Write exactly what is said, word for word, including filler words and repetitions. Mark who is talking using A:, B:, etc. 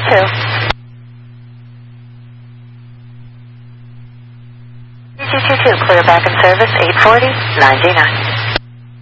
A: two. three two two two, clear back in service, eight forty, ninety-nine.